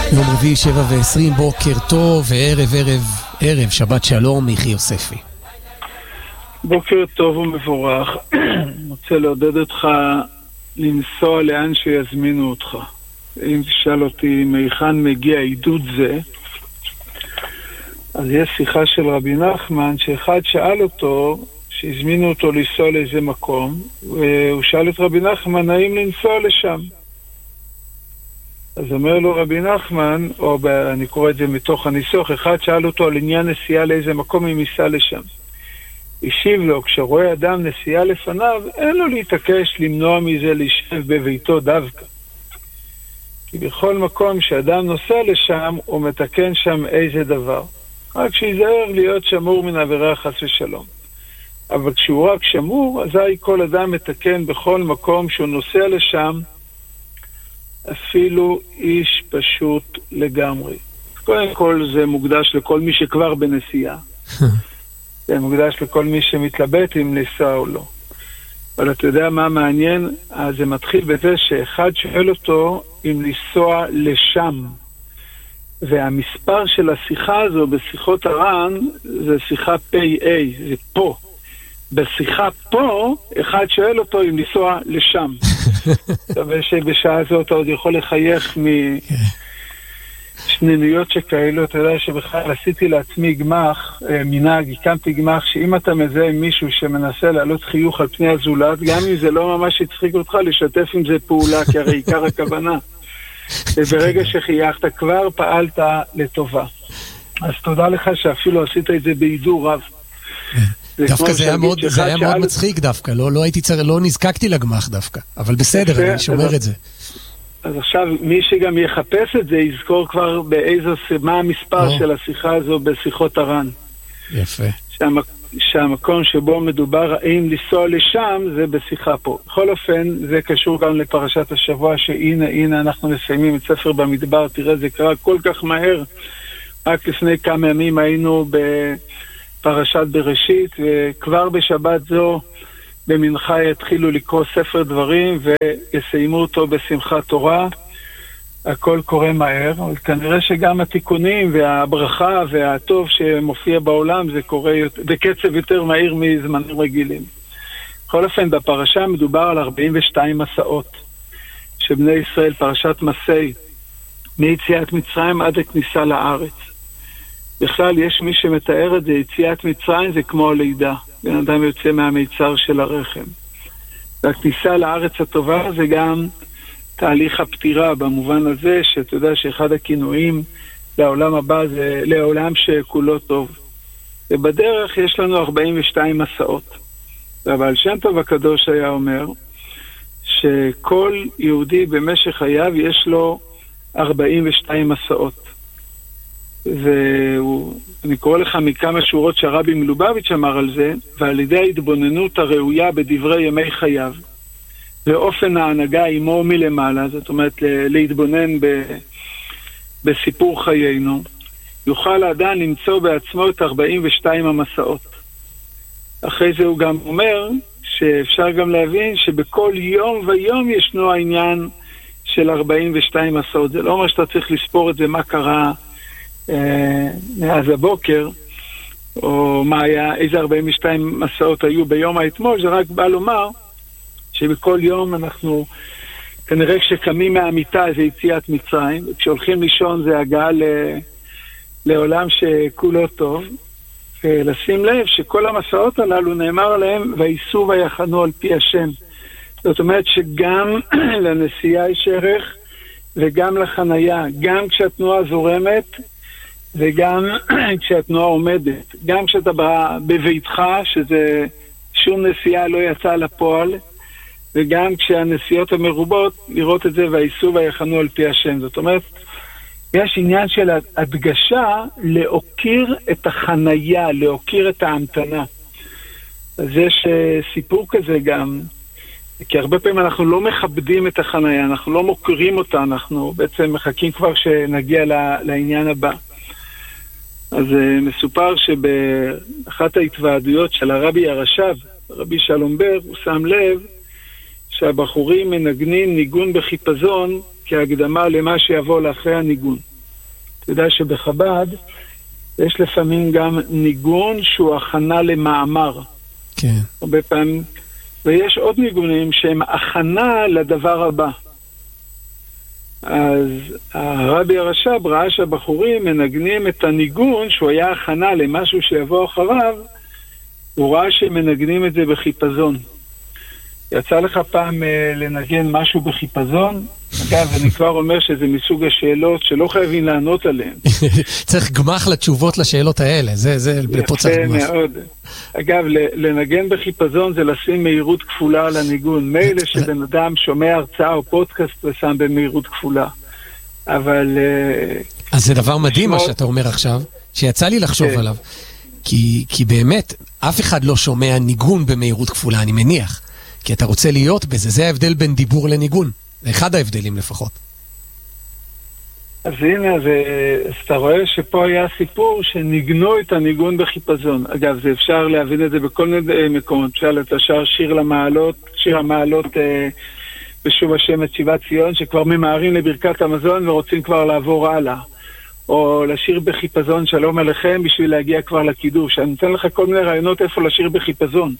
יום רביעי 7:20, בוקר טוב וערב שבת שלום, מיכי יוספי. בוקר טוב ומבורך. רוצה לעודד אותך לנסוע לאן שיזמינו אותך. אם תשאל אותי מהיכן מגיע עידוד זה, אז יש שיחה של רבי נחמן שאחד שאל אותו, שהזמינו אותו לנסוע לאיזה מקום, והוא שאל את רבי נחמן האם לנסוע לשם. אז אומר לו רבי נחמן, אני קורא את זה מתוך הניסוח, אחד שאל אותו על עניין נסיעה לאיזה מקום אם ייסע לשם. השיב לו, כשרואה אדם נסיעה לפניו, אין לו להתעקש למנוע מזה להישב בביתו דווקא. כי בכל מקום שאדם נוסע לשם, הוא מתקן שם איזה דבר. רק שיזהר להיות שמור מן עבירה חס ושלום. אבל כשהוא רק שמור, אזי כל אדם מתקן בכל מקום שהוא נוסע לשם, אפילו איש פשוט לגמרי. קודם כל זה מוקדש לכל מי שכבר בנסיעה. זה מוקדש לכל מי שמתלבט אם לנסוע או לא. אבל אתה יודע מה מעניין? אז זה מתחיל בזה שאחד שואל אותו אם לנסוע לשם. והמספר של השיחה הזו בשיחות הר"ן זה שיחה PA, זה פה. בשיחה פה, אחד שואל אותו אם לנסוע לשם. אבל שבשעה הזאת אתה עוד יכול לחייך משנניות שכאלו. אתה יודע שבכלל עשיתי לעצמי גמח, מנהג, הקמתי גמח, שאם אתה מזהה עם מישהו שמנסה להעלות חיוך על פני הזולת, גם אם זה לא ממש יצחיק אותך, לשתף עם זה פעולה, כי הרי עיקר הכוונה. וברגע שחייכת כבר פעלת לטובה. אז תודה לך שאפילו עשית את זה בעידור רב. דווקא זה היה מאוד מצחיק דווקא, לא נזקקתי לגמח דווקא, אבל בסדר, אני שומר את זה. אז עכשיו מי שגם יחפש את זה יזכור כבר מה המספר של השיחה הזו בשיחות הר"ן. יפה. שהמקום שבו מדובר האם לנסוע לשם זה בשיחה פה. בכל אופן זה קשור גם לפרשת השבוע, שהנה אנחנו מסיימים את ספר במדבר. תראה, זה קרה כל כך מהר. רק לפני כמה ימים היינו בפרשת בראשית, וכבר בשבת זו במנחה יתחילו לקרוא ספר דברים ויסיימו אותו בשמחת תורה. הכל קורה מהר, אבל כנראה שגם התיקונים והברכה והטוב שמופיע בעולם זה קורה בקצב יותר מהיר מזמנים רגילים. בכל אופן, בפרשה מדובר על 42 מסעות שבני ישראל, פרשת מסעי, מיציאת מצרים עד הכניסה לארץ. בכלל יש מי שמתאר את זה, יציאת מצרים זה כמו הלידה, בן אדם יוצא מהמיצר של הרחם. והכניסה לארץ הטובה זה גם תהליך הפטירה, במובן הזה שאתה יודע שאחד הכינויים לעולם הבא זה לעולם שכולו טוב. ובדרך יש לנו 42 מסעות. אבל שם טוב הקדוש היה אומר שכל יהודי במשך חייו יש לו 42 מסעות. ואני קורא לך מכמה שורות שהרבי מלובביץ' אמר על זה, ועל ידי ההתבוננות הראויה בדברי ימי חייו, ואופן ההנהגה עמו מלמעלה, זאת אומרת להתבונן בסיפור חיינו, יוכל האדם למצוא בעצמו את 42 המסעות. אחרי זה הוא גם אומר שאפשר גם להבין שבכל יום ויום ישנו העניין של 42 מסעות. זה לא אומר שאתה צריך לספור את זה מה קרה מאז הבוקר, או מה היה, איזה 42 מסעות היו ביום האתמול. זה רק בא לומר שבכל יום אנחנו, כנראה כשקמים מהמיטה זה יציאת מצרים, וכשהולכים לישון זה הגעה לעולם שכולו טוב, ולשים לב שכל המסעות הללו נאמר עליהם, וייסעו ויחנו על פי השם. זאת אומרת שגם לנסיעה יש ערך, וגם לחנייה, גם כשהתנועה זורמת, וגם כשהתנועה עומדת. גם כשאתה בביתך, שזה שום נסיעה לא יצאה לפועל, וגם כשהנסיעות המרובות, לראות את זה, וייסעו ויחנו על פי השם. זאת אומרת, יש עניין של הדגשה להוקיר את החנייה, להוקיר את ההמתנה. אז יש סיפור כזה גם, כי הרבה פעמים אנחנו לא מכבדים את החנייה, אנחנו לא מוכרים אותה, אנחנו בעצם מחכים כבר שנגיע לעניין הבא. אז מסופר שבאחת ההתוועדויות של הרבי הרש"ב, רבי שלום בר, הוא שם לב שהבחורים מנגנים ניגון בחיפזון כהקדמה למה שיבוא לאחרי הניגון. אתה יודע שבחב"ד יש לפעמים גם ניגון שהוא הכנה למאמר. כן. הרבה פעמים, ויש עוד ניגונים שהם הכנה לדבר הבא. אז הרבי הרש"ב ראה שהבחורים מנגנים את הניגון שהוא היה הכנה למשהו שיבוא אחריו, הוא ראה שהם מנגנים את זה בחיפזון. יצא לך פעם לנגן משהו בחיפזון? אגב, אני כבר אומר שזה מסוג השאלות שלא חייבים לענות עליהן. צריך גמח לתשובות לשאלות האלה, זה פה צריך גמח. יפה מאוד. אגב, לנגן בחיפזון זה לשים מהירות כפולה על הניגון. מילא שבן אדם שומע הרצאה או פודקאסט ושם במהירות כפולה. אבל... אז זה דבר מדהים מה שאתה אומר עכשיו, שיצא לי לחשוב עליו. כי באמת, אף אחד לא שומע ניגון במהירות כפולה, אני מניח. כי אתה רוצה להיות בזה, זה ההבדל בין דיבור לניגון. זה אחד ההבדלים לפחות. אז הנה, אז אתה רואה שפה היה סיפור שניגנו את הניגון בחיפזון. אגב, זה אפשר להבין את זה בכל מיני מקומות. אפשר לתשר שיר המעלות בשוב השם את שיבת ציון, שכבר ממהרים לברכת המזון ורוצים כבר לעבור הלאה. או לשיר בחיפזון שלום עליכם בשביל להגיע כבר לקידוש. אני נותן לך כל מיני רעיונות איפה לשיר בחיפזון.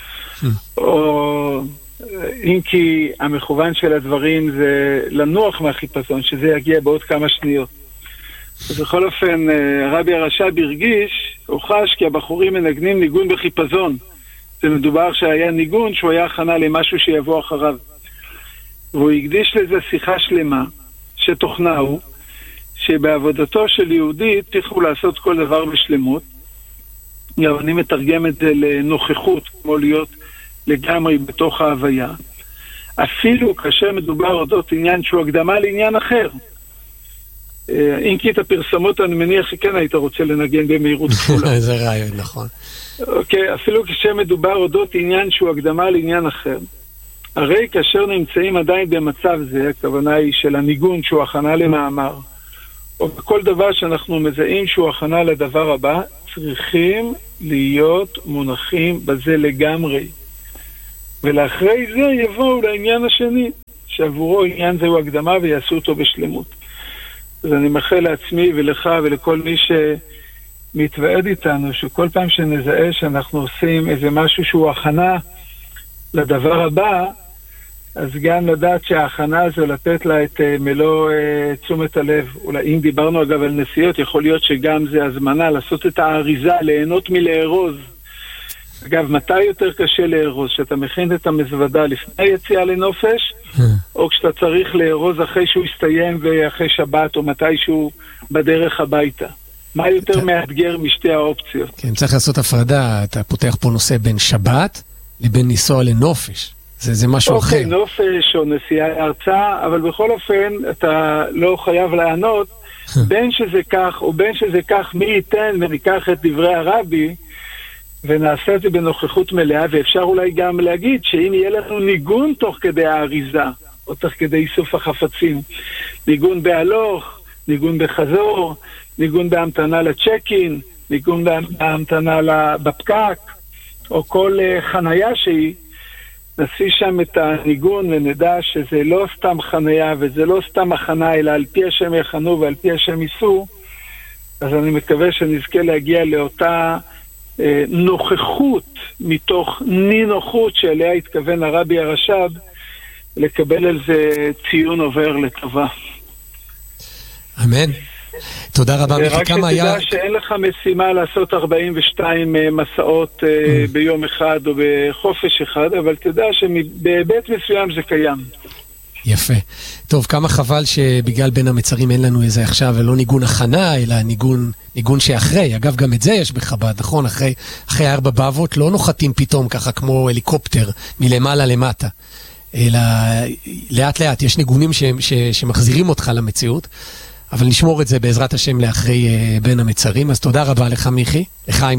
או אם כי המכוון של הדברים זה לנוח מהחיפזון, שזה יגיע בעוד כמה שניות. אז בכל אופן, רבי הרש"ב הרגיש, הוא חש כי הבחורים מנגנים ניגון בחיפזון. זה מדובר שהיה ניגון שהוא היה הכנה למשהו שיבוא אחריו. והוא הקדיש לזה שיחה שלמה, שתוכנה הוא, שבעבודתו של יהודי תיכו לעשות כל דבר בשלמות. גם אני מתרגם את זה לנוכחות, כמו להיות לגמרי בתוך ההוויה. אפילו כאשר מדובר אודות עניין שהוא הקדמה לעניין אחר. אם כי את הפרסמות אני מניח שכן היית רוצה לנגן במהירות כפולה. זה רעיון, נכון. אוקיי, אפילו כאשר מדובר אודות עניין שהוא הקדמה לעניין אחר. הרי כאשר נמצאים עדיין במצב זה, הכוונה היא של הניגון שהוא הכנה למאמר, או בכל דבר שאנחנו מזהים שהוא הכנה לדבר הבא, צריכים להיות מונחים בזה לגמרי. ולאחרי זה יבואו לעניין השני, שעבורו עניין זה הוא הקדמה ויעשו אותו בשלמות. אז אני מאחל לעצמי ולך ולכל מי שמתוועד איתנו, שכל פעם שנזהה שאנחנו עושים איזה משהו שהוא הכנה לדבר הבא, אז גם לדעת שההכנה הזו לתת לה את מלוא תשומת הלב. אולי אם דיברנו אגב על נסיעות, יכול להיות שגם זה הזמנה לעשות את האריזה, ליהנות מלארוז. אגב, מתי יותר קשה לארוז? שאתה מכין את המזוודה לפני היציאה לנופש, או כשאתה צריך לארוז אחרי שהוא יסתיים ואחרי שבת, או מתישהו בדרך הביתה? מה יותר מאתגר משתי האופציות? כן, צריך לעשות הפרדה. אתה פותח פה נושא בין שבת לבין לנסוע לנופש. זה משהו אחר. אוקיי, נופש או נסיעה הרצאה, אבל בכל אופן אתה לא חייב לענות, בין שזה כך או בין שזה כך, מי ייתן וניקח את דברי הרבי, ונעשה את זה בנוכחות מלאה, ואפשר אולי גם להגיד שאם יהיה לנו ניגון תוך כדי האריזה, או תוך כדי איסוף החפצים, ניגון בהלוך, ניגון בחזור, ניגון בהמתנה לצ'קין, ניגון בהמתנה בפקק, או כל חנייה שהיא, נשים שם את הניגון ונדע שזה לא סתם חנייה וזה לא סתם הכנה, אלא על פי השם יחנו ועל פי השם ייסעו. אז אני מקווה שנזכה להגיע לאותה נוכחות מתוך נינוחות שאליה התכוון הרבי הרש"ב, לקבל על זה ציון עובר לטובה. אמן. תודה רבה. רק שתדע שאין לך משימה לעשות 42 מסעות ביום אחד או בחופש אחד, אבל תדע שבהיבט מסוים זה קיים. יפה. טוב, כמה חבל שבגלל בין המצרים אין לנו איזה עכשיו, ולא ניגון הכנה, אלא ניגון שאחרי. אגב, גם את זה יש בחב"ד, נכון? אחרי 4 בבות לא נוחתים פתאום ככה כמו הליקופטר מלמעלה למטה. אלא לאט לאט יש ניגונים שמחזירים אותך למציאות. אבל נשמור את זה בעזרת השם לאחרי בין המצרים. אז תודה רבה לך מיכי, לחיים.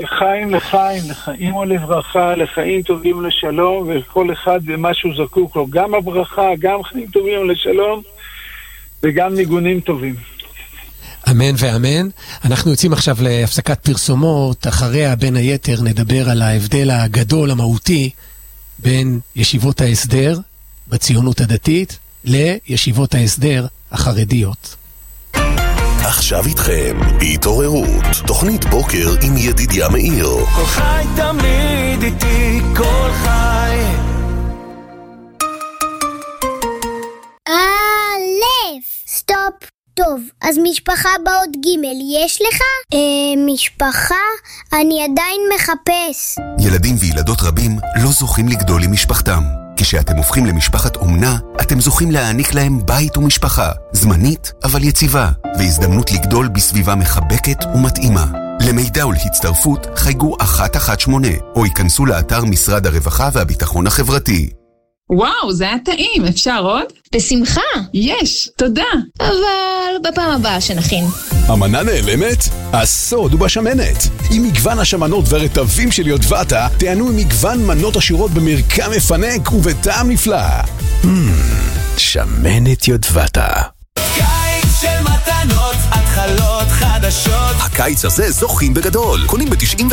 לחיים ולברכה, לחיים טובים לשלום, וכל אחד במשהו זקוק לו, גם הברכה, גם חיים טובים לשלום, וגם ניגונים טובים. אמן ואמן. אנחנו יוצאים עכשיו להפסקת פרסומות, אחריה בין היתר נדבר על ההבדל הגדול, המהותי, בין ישיבות ההסדר בציונות הדתית לישיבות ההסדר החרדיות. ועכשיו איתכם, התעוררות, תוכנית בוקר עם ידידיה מאיר. כל חי תמיד איתי, כל חי. סטופ. טוב, אז משפחה באות ג' יש לך? משפחה? אני עדיין מחפש. ילדים וילדות רבים לא זוכים לגדול עם משפחתם. כשאתם הופכים למשפחת אומנה, אתם זוכים להעניק להם בית ומשפחה, זמנית אבל יציבה, והזדמנות לגדול בסביבה מחבקת ומתאימה. למידע ולהצטרפות חייגו 118 או ייכנסו לאתר משרד הרווחה והביטחון החברתי. וואו, זה היה טעים, אפשר עוד? בשמחה. יש, תודה. אבל בפעם הבאה שנכין. המנה נעלמת? הסוד הוא בשמנת. עם מגוון השמנות והרטבים של יודבטה, תענו עם מגוון מנות עשירות במרקם מפנק ובטעם נפלא. שמנת יודבטה. קיץ של מתנות, התחלות חדשות. הקיץ הזה זוכים בגדול. קונים ב-99